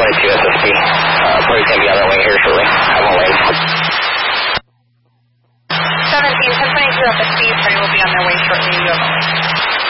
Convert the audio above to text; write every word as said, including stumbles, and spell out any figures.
twenty-two S S P. Uh, party's going to be on their way here shortly. I won't wait. seventeen, ten twenty-two S S P, party will be on their way shortly. You have a link.